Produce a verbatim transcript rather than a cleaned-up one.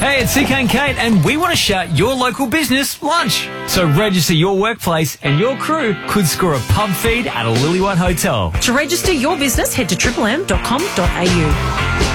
Hey, it's C K and Kate, and we want to shout your local business lunch. So register your workplace and your crew could score a pub feed at a Lillywhite Hotel. To register your business, head to triple m dot com dot a u.